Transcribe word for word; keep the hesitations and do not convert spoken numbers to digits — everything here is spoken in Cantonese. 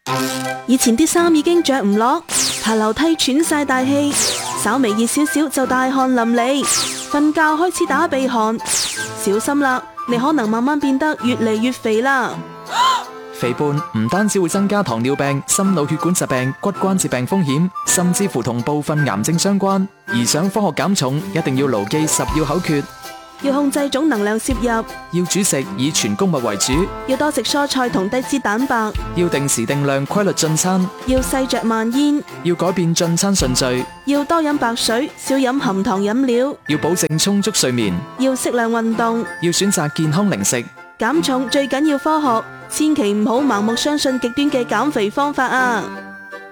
以前啲衫已經着唔落，爬樓梯喘晒大氣，稍微熱少少就大汗淋漓，瞓覺開始打鼻鼾，小心啦，你可能慢慢變得越嚟越肥啦。 肥胖唔單止會增加糖尿病、心腦血管疾病、骨關節病風險，甚至乎同部分癌症相關。而想科學減重，一定要牢記十要口訣： 要控制總能量攝入， 要主食以全穀物為主， 要多食蔬菜同低脂蛋白， 要定時定量規律進餐， 要細嚼慢咽， 要改變進餐順序， 要多飲白水，少飲含糖飲料， 要保證充足睡眠， 要適量運動， 要選擇健康零食。 減重最緊要科學，千祈唔好盲目相信極端嘅減肥方法啊！